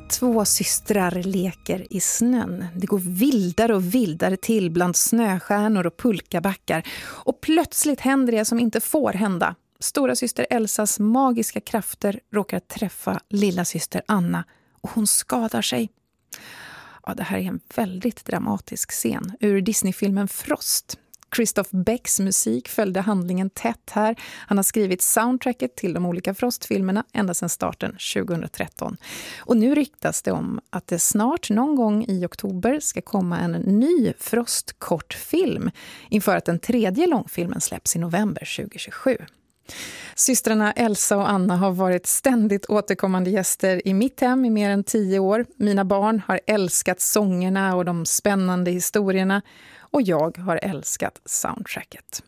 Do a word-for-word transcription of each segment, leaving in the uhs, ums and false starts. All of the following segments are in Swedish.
Två systrar leker i snön. Det går vildare och vildare till bland snöstjärnor och pulkabackar. Och plötsligt händer det som inte får hända. Stora syster Elsas magiska krafter råkar träffa lilla syster Anna och hon skadar sig. Ja, det här är en väldigt dramatisk scen ur Disney-filmen Frost. Christoph Becks musik följde handlingen tätt här. Han har skrivit soundtracket till de olika Frost-filmerna ända sedan starten tjugohundratretton. Och nu ryktas det om att det snart någon gång i oktober ska komma en ny Frost-kortfilm inför att den tredje långfilmen släpps i november tjugohundratjugosju. Systrarna Elsa och Anna har varit ständigt återkommande gäster i mitt hem i mer än tio år. Mina barn har älskat sångerna och de spännande historierna. Och jag har älskat soundtracket.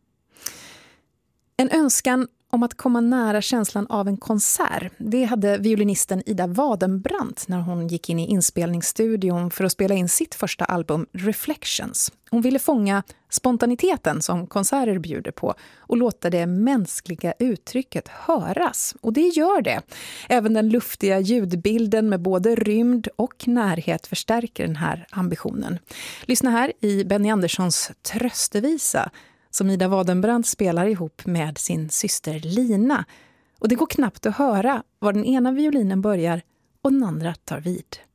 En önskan om att komma nära känslan av en konsert, det hade violinisten Ida Wadenbrandt när hon gick in i inspelningsstudion för att spela in sitt första album Reflections. Hon ville fånga spontaniteten som konserter bjuder på och låta det mänskliga uttrycket höras. Och det gör det. Även den luftiga ljudbilden med både rymd och närhet förstärker den här ambitionen. Lyssna här i Benny Anderssons Tröstevisa som Ida Wadenbrandt spelar ihop med sin syster Lina. Och det går knappt att höra var den ena violinen börjar och den andra tar vid.